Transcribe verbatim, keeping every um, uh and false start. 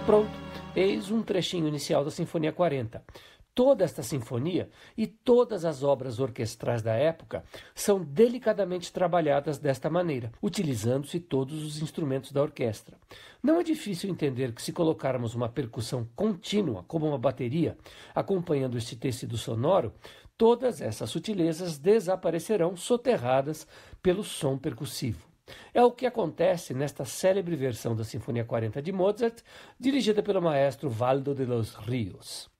Pronto, eis um trechinho inicial da Sinfonia quarenta. Toda esta sinfonia e todas as obras orquestrais da época são delicadamente trabalhadas desta maneira, utilizando-se todos os instrumentos da orquestra. Não é difícil entender que, se colocarmos uma percussão contínua, como uma bateria, acompanhando este tecido sonoro, todas essas sutilezas desaparecerão soterradas pelo som percussivo. É o que acontece nesta célebre versão da Sinfonia quarenta de Mozart, dirigida pelo maestro Valdo de los Rios.